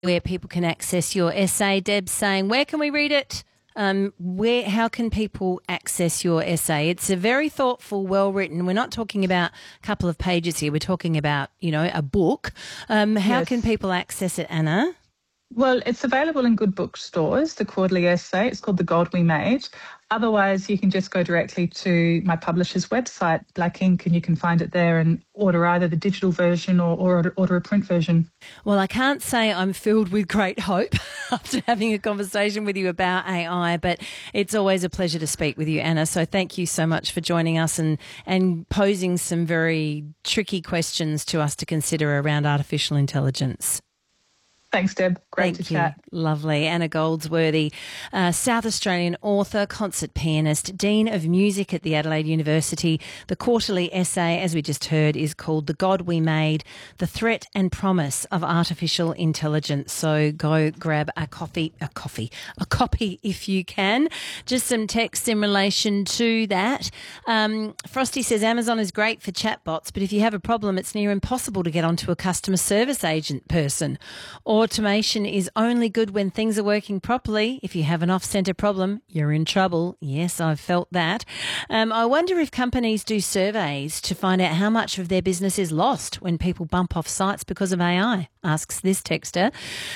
where people can access your essay. Deb's saying, where can we read it? How can people access your essay? It's a very thoughtful, well-written. We're not talking about a couple of pages here. We're talking about, a book. How can people access it, Anna? Well, it's available in good bookstores, the quarterly essay. It's called The God We Made. Otherwise, you can just go directly to my publisher's website, Black Ink, and you can find it there and order either the digital version or order a print version. Well, I can't say I'm filled with great hope after having a conversation with you about AI, but it's always a pleasure to speak with you, Anna. So thank you so much for joining us and posing some very tricky questions to us to consider around artificial intelligence. Thanks, Deb. Great to chat. Lovely. Anna Goldsworthy, South Australian author, concert pianist, Dean of Music at the Adelaide University. The quarterly essay, as we just heard, is called The God We Made, The Threat and Promise of Artificial Intelligence. So go grab a copy if you can. Just some text in relation to that. Frosty says Amazon is great for chatbots, but if you have a problem, it's near impossible to get onto a customer service agent person. Automation is only good when things are working properly. If you have an off-centre problem, you're in trouble. Yes, I've felt that. I wonder if companies do surveys to find out how much of their business is lost when people bump off sites because of AI, asks this texter.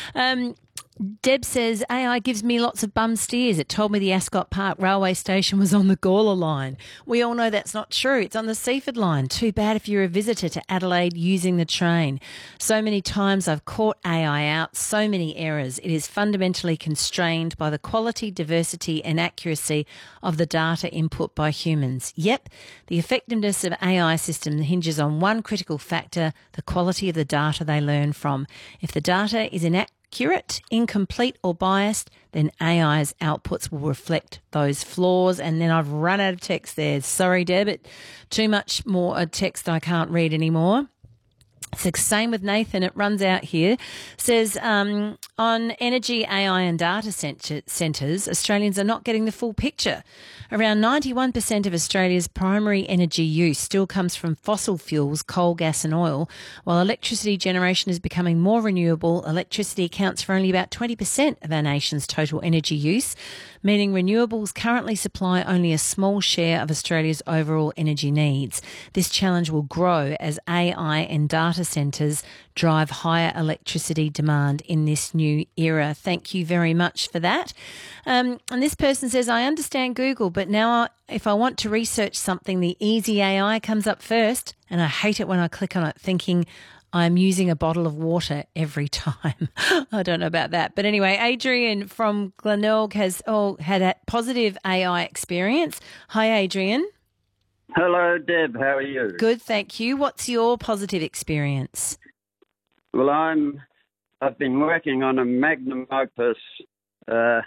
Deb says, AI gives me lots of bum steers. It told me the Ascot Park railway station was on the Gawler line. We all know that's not true. It's on the Seaford line. Too bad if you're a visitor to Adelaide using the train. So many times I've caught AI out, so many errors. It is fundamentally constrained by the quality, diversity and accuracy of the data input by humans. Yep, the effectiveness of AI systems hinges on one critical factor, the quality of the data they learn from. If the data is inaccurate, incomplete or biased, then AI's outputs will reflect those flaws. And then I've run out of text there. Sorry, Deb, too much more text I can't read anymore. It's the same with Nathan. It runs out here. Says, on energy, AI and data centres, Australians are not getting the full picture. Around 91% of Australia's primary energy use still comes from fossil fuels, coal, gas and oil. While electricity generation is becoming more renewable, electricity accounts for only about 20% of our nation's total energy use, meaning renewables currently supply only a small share of Australia's overall energy needs. This challenge will grow as AI and data centres drive higher electricity demand in this new era. Thank you very much for that. And this person says, I understand Google, but now if I want to research something, the easy AI comes up first, and I hate it when I click on it thinking I'm using a bottle of water every time. I don't know about that. But anyway, Adrian from Glenelg has had a positive AI experience. Hi, Adrian. Hello, Deb. How are you? Good, thank you. What's your positive experience? Well, I've been working on a magnum opus, a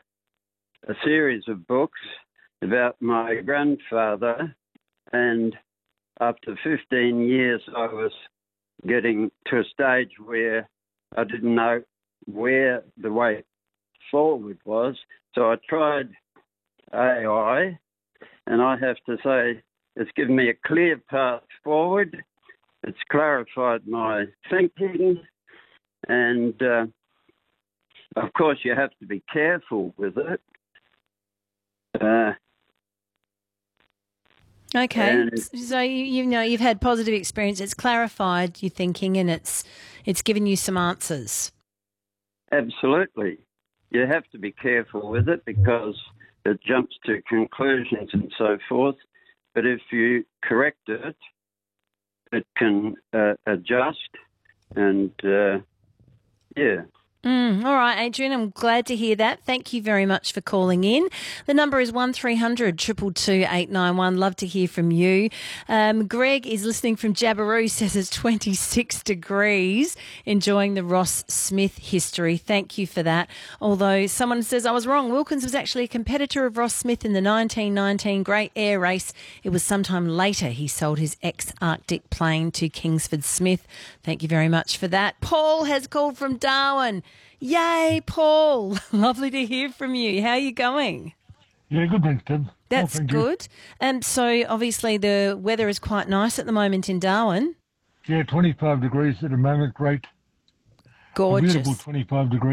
series of books about my grandfather, and after 15 years I was getting to a stage where I didn't know where the way forward was. So I tried AI, and I have to say it's given me a clear path forward. It's clarified my thinking, and of course you have to be careful with it. Okay, so you've had positive experience. It's clarified your thinking, and it's given you some answers. Absolutely, you have to be careful with it because it jumps to conclusions and so forth. But if you correct it, it can adjust, and yeah. All right, Adrian, I'm glad to hear that. Thank you very much for calling in. The number is 1300 222 891. Love to hear from you. Greg is listening from Jabiru, says it's 26 degrees, enjoying the Ross Smith history. Thank you for that. Although someone says I was wrong. Wilkins was actually a competitor of Ross Smith in the 1919 Great Air Race. It was sometime later he sold his ex-Arctic plane to Kingsford Smith. Thank you very much for that. Paul has called from Darwin. Yay, Paul. Lovely to hear from you. How are you going? Yeah, good, thanks, Deb. That's good. And so obviously the weather is quite nice at the moment in Darwin. Yeah, 25 degrees at the moment, great. Gorgeous. A beautiful 25 degrees.